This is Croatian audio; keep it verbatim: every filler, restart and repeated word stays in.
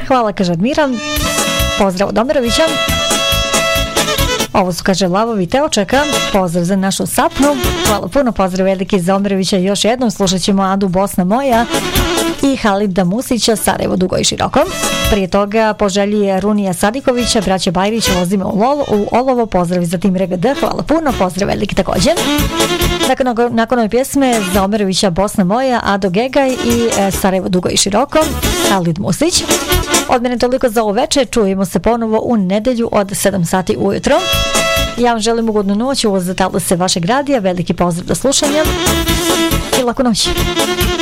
hvala, kaže Admiran. Pozdrav od Omerovića. Ovo su, kaže, Lavovi Teočeka. Pozdrav za našu Sapnu. Hvala puno, pozdrav veliki za Omerovića. Još jednom slušat ćemo Adu Bosna moja i Halida Musića, Sarajevo dugo i široko. Prije toga poželji Runija Sadikovića, braća Bajrić, vozime u, Lolo, u Olovo, pozdrav za tim R G D, hvala puno, pozdrav veliki također. Nakon, nakon ove pjesme za Omerovića Bosna moja, Ado Gegaj i e, Sarajevo dugo i široko, Halid Musić. Od mene toliko za ovo večer, čujemo se ponovo u nedelju od sedam sati ujutro. Ja vam želim ugodnu noć, uz talose vašeg radija, veliki pozdrav do slušanja i laku noć.